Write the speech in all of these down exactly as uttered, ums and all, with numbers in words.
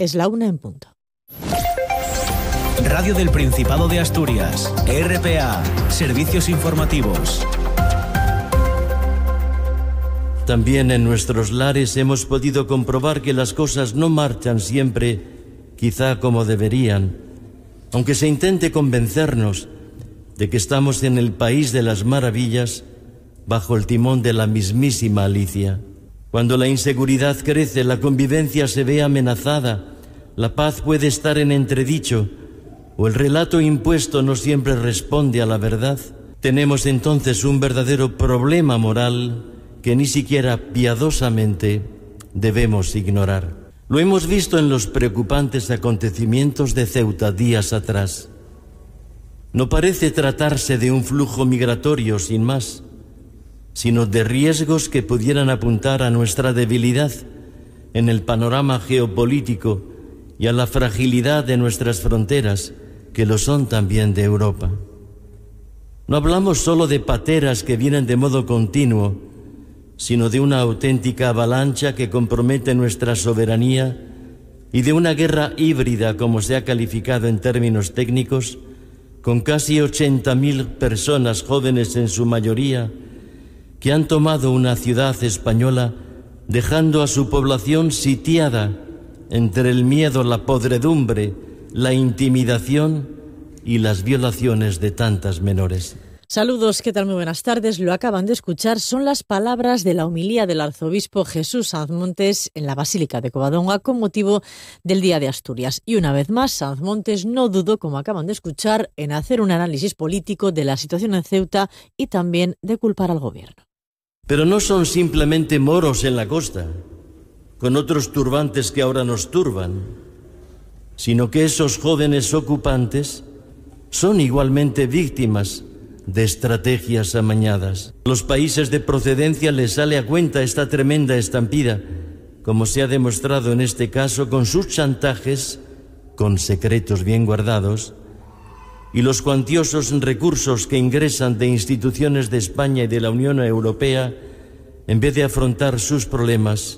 Es la una en punto. Radio del Principado de Asturias, R P A, Servicios Informativos. También en nuestros lares hemos podido comprobar que las cosas no marchan siempre, quizá como deberían, aunque se intente convencernos de que estamos en el país de las maravillas bajo el timón de la mismísima Alicia. Cuando la inseguridad crece, la convivencia se ve amenazada, la paz puede estar en entredicho, o el relato impuesto no siempre responde a la verdad, tenemos entonces un verdadero problema moral que ni siquiera piadosamente debemos ignorar. Lo hemos visto en los preocupantes acontecimientos de Ceuta días atrás. No parece tratarse de un flujo migratorio sin más, sino de riesgos que pudieran apuntar a nuestra debilidad en el panorama geopolítico y a la fragilidad de nuestras fronteras, que lo son también de Europa. No hablamos solo de pateras que vienen de modo continuo, sino de una auténtica avalancha que compromete nuestra soberanía y de una guerra híbrida, como se ha calificado en términos técnicos, con casi ochenta mil personas jóvenes en su mayoría, que han tomado una ciudad española, dejando a su población sitiada entre el miedo, la podredumbre, la intimidación y las violaciones de tantas menores. Saludos, ¿qué tal? Muy buenas tardes. Lo acaban de escuchar, son las palabras de la homilía del arzobispo Jesús Sanz Montes en la Basílica de Covadonga con motivo del Día de Asturias. Y una vez más, Sanz Montes no dudó, como acaban de escuchar, en hacer un análisis político de la situación en Ceuta y también de culpar al gobierno. Pero no son simplemente moros en la costa, con otros turbantes que ahora nos turban, sino que esos jóvenes ocupantes son igualmente víctimas de estrategias amañadas. Los países de procedencia les sale a cuenta esta tremenda estampida, como se ha demostrado en este caso con sus chantajes, con secretos bien guardados, y los cuantiosos recursos que ingresan de instituciones de España y de la Unión Europea, en vez de afrontar sus problemas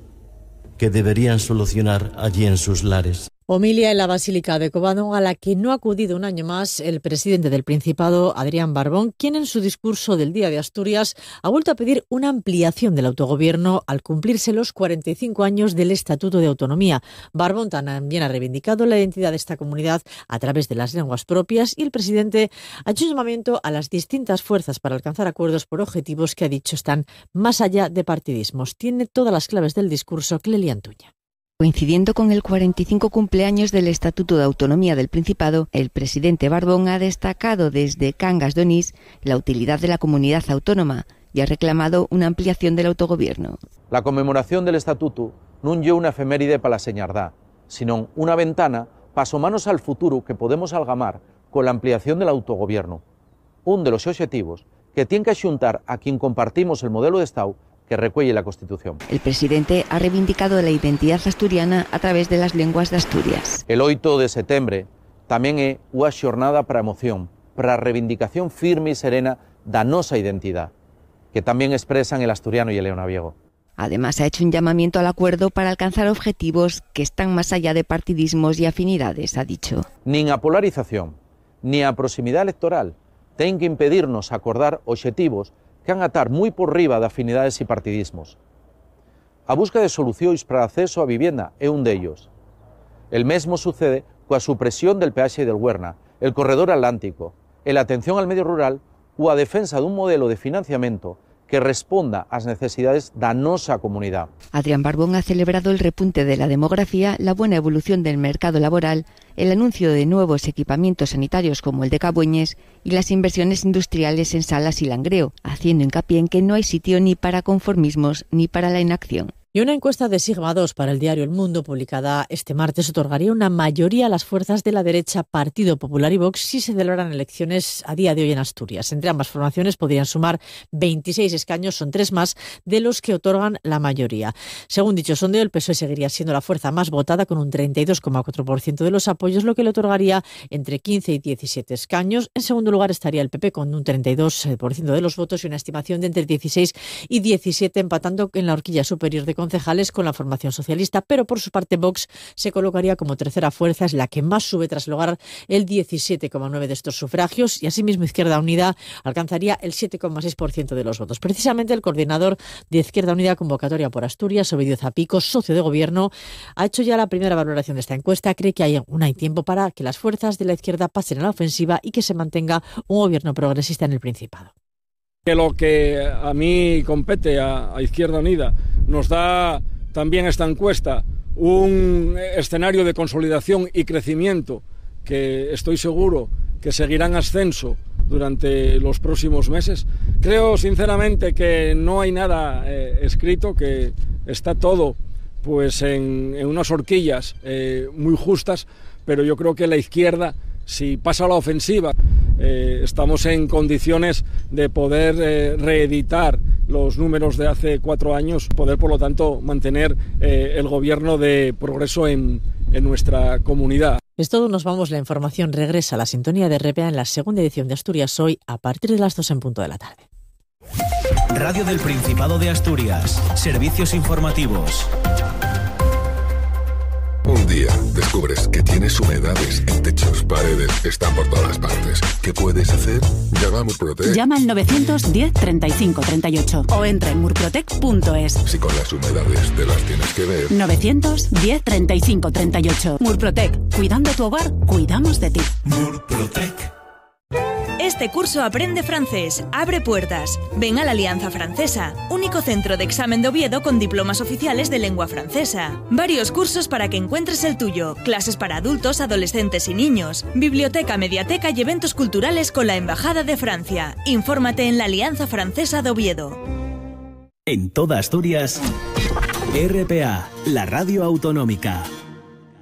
que deberían solucionar allí en sus lares. Homilia en la Basílica de Covadonga, a la que no ha acudido un año más el presidente del Principado, Adrián Barbón, quien en su discurso del Día de Asturias ha vuelto a pedir una ampliación del autogobierno al cumplirse los cuarenta y cinco años del Estatuto de Autonomía. Barbón también ha reivindicado la identidad de esta comunidad a través de las lenguas propias y el presidente ha hecho un llamamiento a las distintas fuerzas para alcanzar acuerdos por objetivos que ha dicho están más allá de partidismos. Tiene todas las claves del discurso Clelia Antuña. Coincidiendo con el cuarenta y cinco cumpleaños del Estatuto de Autonomía del Principado, el presidente Barbón ha destacado desde Cangas de Onís la utilidad de la comunidad autónoma y ha reclamado una ampliación del autogobierno. La conmemoración del Estatuto non lle unha efeméride para la señardá, sino una ventana para asomarnos al futuro que podemos algamar con la ampliación del autogobierno. Un de los objetivos que tiene que xuntar a quien compartimos el modelo de Estado que recuelle la Constitución. El presidente ha reivindicado la identidad asturiana a través de las lenguas de Asturias. El oito de setembro tamén é unha xornada para a emoción, para a reivindicación firme e serena da nosa identidade, que tamén expresan el asturiano y el leonaviego. Además, ha hecho un llamamiento al acuerdo para alcanzar objetivos que están más allá de partidismos y afinidades, ha dicho. Nin a polarización, ni a proximidade electoral ten que impedirnos acordar obxectivos que han a atar moi por riba de afinidades e partidismos. A busca de solucións para o acceso á vivienda é un dellos. El mesmo sucede coa supresión del peaxe del Huerna, el corredor atlántico, e la atención al medio rural ou a defensa dun modelo de financiamento que responda ás necesidades da nosa comunidade. Adrián Barbón ha celebrado el repunte de la demografía, la buena evolución del mercado laboral, el anuncio de nuevos equipamientos sanitarios como el de Cabueñes y las inversiones industriales en Salas y Langreo, haciendo hincapié en que no hay sitio ni para conformismos ni para la inacción. Y una encuesta de Sigma dos para el diario El Mundo, publicada este martes, otorgaría una mayoría a las fuerzas de la derecha, Partido Popular y Vox, si se celebraran elecciones a día de hoy en Asturias. Entre ambas formaciones podrían sumar veintiséis escaños, son tres más de los que otorgan la mayoría. Según dicho sondeo, el P S O E seguiría siendo la fuerza más votada con un treinta y dos coma cuatro por ciento de los apoyos, lo que le otorgaría entre quince y diecisiete escaños. En segundo lugar estaría el P P con un treinta y dos por ciento de los votos y una estimación de entre dieciséis y diecisiete, empatando en la horquilla superior de concejales con la formación socialista, pero por su parte Vox se colocaría como tercera fuerza, es la que más sube tras lograr el diecisiete coma nueve de estos sufragios, y asimismo Izquierda Unida alcanzaría el siete coma seis por ciento de los votos. Precisamente el coordinador de Izquierda Unida Convocatoria por Asturias, Ovidio Zapico, socio de gobierno, ha hecho ya la primera valoración de esta encuesta. Cree que hay aún hay tiempo para que las fuerzas de la izquierda pasen a la ofensiva y que se mantenga un gobierno progresista en el Principado. Que lo que a mí compete a, a Izquierda Unida nos da también esta encuesta un escenario de consolidación y crecimiento que estoy seguro que seguirá en ascenso durante los próximos meses. Creo sinceramente que no hay nada eh, escrito, que está todo pues en, en unas horquillas eh, muy justas, pero yo creo que la izquierda, si pasa a la ofensiva, eh, estamos en condiciones de poder eh, reeditar los números de hace cuatro años, poder por lo tanto mantener eh, el gobierno de progreso en, en nuestra comunidad. Es todo, nos vamos. La información regresa a la sintonía de R P A en la segunda edición de Asturias Hoy a partir de las dos en punto de la tarde. Radio del Principado de Asturias. Servicios informativos. Un día descubres que tienes humedades en techos, paredes, están por todas partes. ¿Qué puedes hacer? Llama a Murprotec. Llama al novecientos diez treinta y cinco treinta y ocho o entra en murprotec punto es. Si con las humedades te las tienes que ver. novecientos diez treinta y cinco treinta y ocho. Murprotec. Cuidando tu hogar, cuidamos de ti. Murprotec. Este curso aprende francés, abre puertas. Ven a la Alianza Francesa, único centro de examen de Oviedo con diplomas oficiales de lengua francesa. Varios cursos para que encuentres el tuyo, clases para adultos, adolescentes y niños, biblioteca, mediateca y eventos culturales con la Embajada de Francia. Infórmate en la Alianza Francesa de Oviedo. En toda Asturias, R P A, la radio autonómica.